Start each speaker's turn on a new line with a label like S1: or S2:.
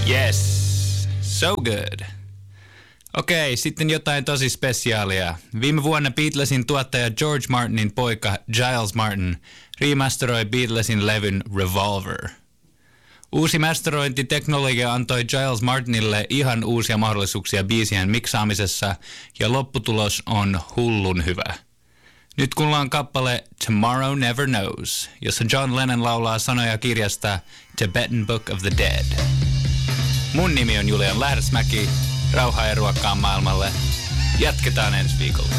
S1: Yes, so good. Okei, sitten jotain tosi spesiaalia. Viime vuonna Beatlesin tuottaja George Martinin poika Giles Martin remasteroi Beatlesin levyn Revolver. Uusi masterointiteknologia antoi Giles Martinille ihan uusia mahdollisuuksia biisien miksaamisessa ja lopputulos on hullun hyvä. Nyt kuullaan kappale Tomorrow Never Knows, jossa John Lennon laulaa sanoja kirjasta Tibetan Book of the Dead. Mun nimi on Julian Lähdesmäki. Rauhaa ja ruokkaa maailmalle. Jatketaan ensi viikolla.